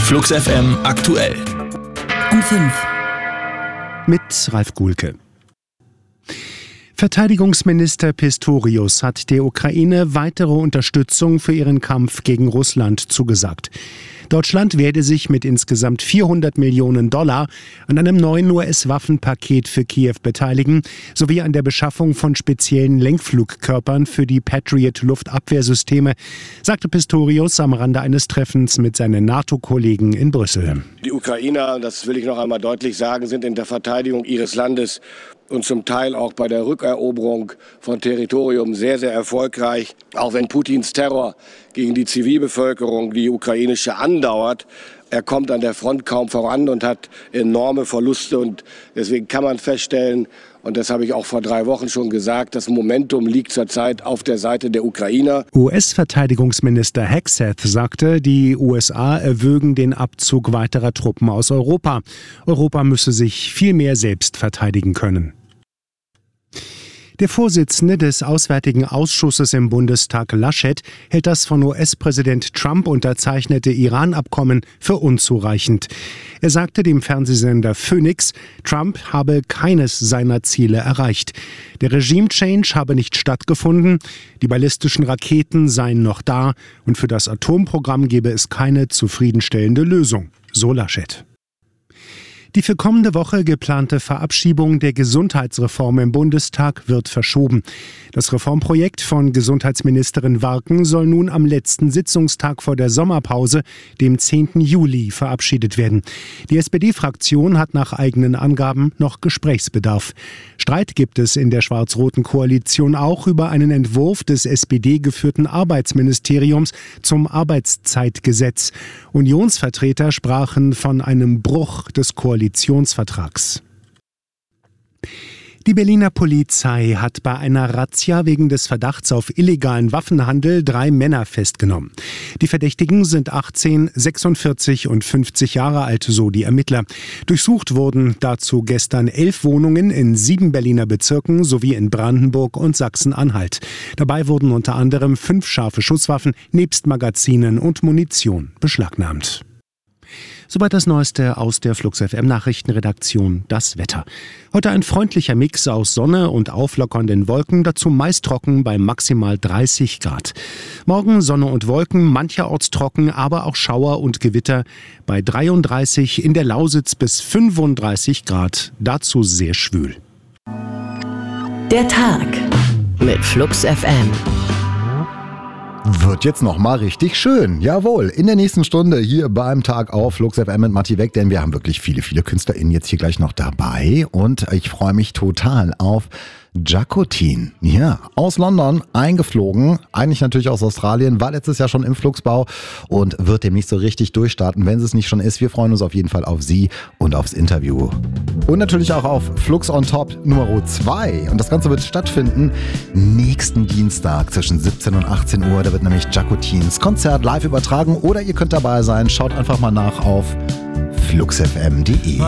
Flux FM aktuell. Um 5. Mit Ralf Guhlke. Verteidigungsminister Pistorius hat der Ukraine weitere Unterstützung für ihren Kampf gegen Russland zugesagt. Deutschland werde sich mit insgesamt $400 Millionen an einem neuen US-Waffenpaket für Kiew beteiligen, sowie an der Beschaffung von speziellen Lenkflugkörpern für die Patriot-Luftabwehrsysteme, sagte Pistorius am Rande eines Treffens mit seinen NATO-Kollegen in Brüssel. Die Ukrainer, das will ich noch einmal deutlich sagen, sind in der Verteidigung ihres Landes und zum Teil auch bei der Rückeroberung von Territorium sehr, sehr erfolgreich. Auch wenn Putins Terror gegen die Zivilbevölkerung, die ukrainische, andauert, er kommt an der Front kaum voran und hat enorme Verluste. Und deswegen kann man feststellen, und das habe ich auch vor 3 Wochen schon gesagt, das Momentum liegt zurzeit auf der Seite der Ukrainer. US-Verteidigungsminister Hegseth sagte, die USA erwägen den Abzug weiterer Truppen aus Europa. Europa müsse sich viel mehr selbst verteidigen können. Der Vorsitzende des Auswärtigen Ausschusses im Bundestag, Laschet, hält das von US-Präsident Trump unterzeichnete Iran-Abkommen für unzureichend. Er sagte dem Fernsehsender Phoenix, Trump habe keines seiner Ziele erreicht. Der Regime-Change habe nicht stattgefunden, die ballistischen Raketen seien noch da und für das Atomprogramm gebe es keine zufriedenstellende Lösung, so Laschet. Die für kommende Woche geplante Verabschiedung der Gesundheitsreform im Bundestag wird verschoben. Das Reformprojekt von Gesundheitsministerin Warken soll nun am letzten Sitzungstag vor der Sommerpause, dem 10. Juli, verabschiedet werden. Die SPD-Fraktion hat nach eigenen Angaben noch Gesprächsbedarf. Streit gibt es in der schwarz-roten Koalition auch über einen Entwurf des SPD-geführten Arbeitsministeriums zum Arbeitszeitgesetz. Unionsvertreter sprachen von einem Bruch des Koalitionsvertrags. Die Berliner Polizei hat bei einer Razzia wegen des Verdachts auf illegalen Waffenhandel 3 Männer festgenommen. Die Verdächtigen sind 18, 46 und 50 Jahre alt, so die Ermittler. Durchsucht wurden dazu gestern 11 Wohnungen in 7 Berliner Bezirken sowie in Brandenburg und Sachsen-Anhalt. Dabei wurden unter anderem 5 scharfe Schusswaffen nebst Magazinen und Munition beschlagnahmt. Soweit das Neueste aus der Flux FM Nachrichtenredaktion, das Wetter. Heute ein freundlicher Mix aus Sonne und auflockernden Wolken, dazu meist trocken bei maximal 30 Grad. Morgen Sonne und Wolken, mancherorts trocken, aber auch Schauer und Gewitter bei 33, in der Lausitz bis 35 Grad, dazu sehr schwül. Der Tag mit Flux FM. Wird jetzt nochmal richtig schön. Jawohl, in der nächsten Stunde hier beim Tag auf Flux FM mit Matti Weck, denn wir haben wirklich viele KünstlerInnen jetzt hier gleich noch dabei und ich freue mich total auf Jacotin. Ja, aus London eingeflogen, eigentlich natürlich aus Australien, war letztes Jahr schon im Flugsbau und wird demnächst so richtig durchstarten, wenn es nicht schon ist. Wir freuen uns auf jeden Fall auf sie und aufs Interview. Und natürlich auch auf Flux on Top Nummer 2. Und das Ganze wird stattfinden nächsten Dienstag zwischen 17 und 18 Uhr. Da wird nämlich Jacotins Konzert live übertragen oder ihr könnt dabei sein. Schaut einfach mal nach auf fluxfm.de.